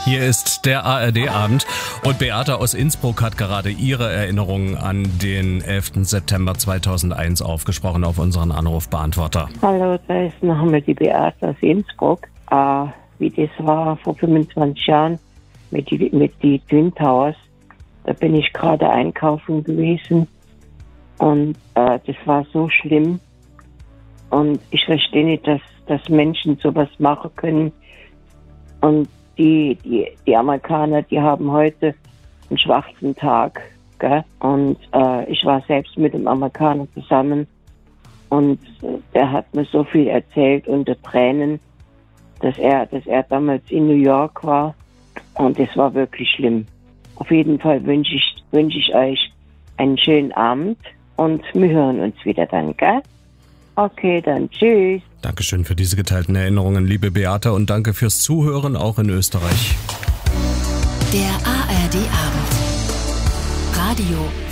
Hier ist der ARD-Abend und Beate aus Innsbruck hat gerade ihre Erinnerungen an den 11. September 2001 aufgesprochen auf unseren Anrufbeantworter. Hallo, da ist nochmal die Beate aus Innsbruck. Wie das war vor 25 Jahren mit die Twin Towers, da bin ich gerade einkaufen gewesen und das war so schlimm und ich verstehe nicht, dass Menschen sowas machen können und die Amerikaner, die haben heute einen schwarzen Tag, gell? Und ich war selbst mit dem Amerikaner zusammen und der hat mir so viel erzählt unter Tränen, dass er damals in New York war und es war wirklich schlimm. Auf jeden Fall wünsche ich euch einen schönen Abend und wir hören uns wieder dann, gell? Okay, dann tschüss. Dankeschön für diese geteilten Erinnerungen, liebe Beate, und danke fürs Zuhören, auch in Österreich. Der ARD-Abend. Radio